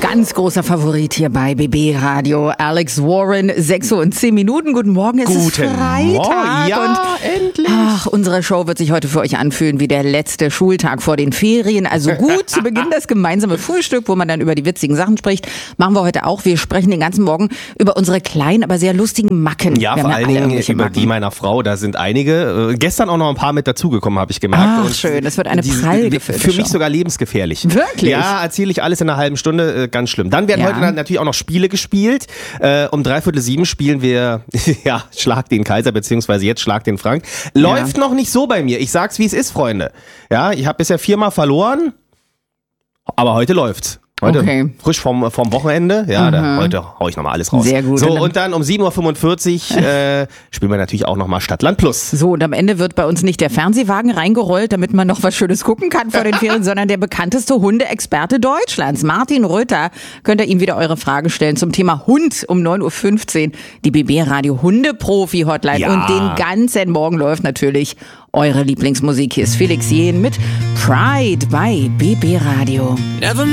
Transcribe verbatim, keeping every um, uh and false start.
Ganz großer Favorit hier bei B B Radio. Alex Warren, sechs Uhr und zehn Minuten. Guten Morgen, es Guten ist Freitag. Morgen. Ja, und endlich. Ach, unsere Show wird sich heute für euch anfühlen wie der letzte Schultag vor den Ferien. Also gut, zu Beginn das gemeinsame Frühstück, wo man dann über die witzigen Sachen spricht. Machen wir heute auch. Wir sprechen den ganzen Morgen über unsere kleinen, aber sehr lustigen Macken. Ja, Wir vor haben allen alle Dingen irgendwelche über Macken. die meiner Frau, da sind einige. Äh, gestern auch noch ein paar mit dazugekommen, habe ich gemerkt. Ach, Und schön, das wird eine die- prall die- gefüllte Für mich Show. sogar lebensgefährlich. Wirklich? Ja, erzähle ich alles in einer halben Stunde, äh, ganz schlimm. Dann werden Ja. heute dann natürlich auch noch Spiele gespielt. Äh, um dreiviertel sieben spielen wir, ja, Schlag den Kaiser, beziehungsweise jetzt Schlag den Frank. Läuft Ja. noch nicht so bei mir. Ich sag's, wie es ist, Freunde. Ja, ich habe bisher viermal verloren, aber heute läuft's. Heute Okay. frisch vom, vom Wochenende. Ja, da, heute hau ich nochmal alles raus. Sehr gut. So, Und dann- und dann um sieben Uhr fünfundvierzig äh, spielen wir natürlich auch nochmal Stadtland Plus. So, und am Ende wird bei uns nicht der Fernsehwagen reingerollt, damit man noch was Schönes gucken kann vor den Ferien, sondern der bekannteste Hundeexperte Deutschlands, Martin Rütter. Könnt ihr ihm wieder eure Frage stellen zum Thema Hund um neun Uhr fünfzehn. Die B B Radio Hundeprofi-Hotline. Ja. Und den ganzen Morgen läuft natürlich eure Lieblingsmusik. Hier ist Felix Jähn mit Pride bei B B Radio. Never